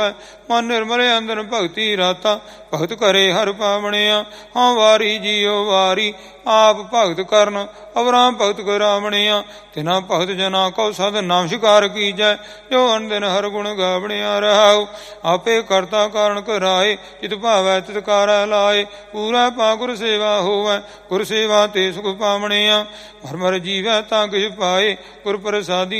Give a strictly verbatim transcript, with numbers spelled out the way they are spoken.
ਮਨ ਨਿਰਮਲ ਅੰਦਰ ਭਗਤੀ ਰਾਤਾ ਭਗਤ ਕਰੇ ਹਰ ਪਾਵਣਿਆ। ਹਾਂ ਵਾਰੀ ਜੀਓ ਵਾਰੀ ਆਪ ਭਗਤ ਕਰਨ ਅਵਰਾਂ ਭਗਤ ਕਰਾਵਣਿਆ। ਤਿਨਾ ਭਗਤ ਜਨਾ ਕਉ ਸਦ ਨਾਮ ਸ਼ਿਕਾਰ ਕੀਜੈ ਜੋ ਅਨ ਦਿਨ ਹਰ ਗੁਣ ਗਾਵਣਿਆ ਰਹਾਉ। ਆਪੇ ਕਰਤਾ ਕਾਰਨ ਕਰਾਏ ਜਿਤ ਭਾਵੈ ਤਿਤ ਕਾਰੈ ਲਾਏ। ਪੂਰਾ ਪਾ ਗੁਰ ਸੇਵਾ ਹੋਵੈ ਗੁਰ ਸੇਵਾ ਤੇ ਸੁਖ ਪਾਵਣਿਆ। ਮਰ ਮਰ ਜੀਵੈ ਤਾਂ ਕਿਛ ਪਾਏ ਗੁਰ ਪ੍ਰਸਾਦੀ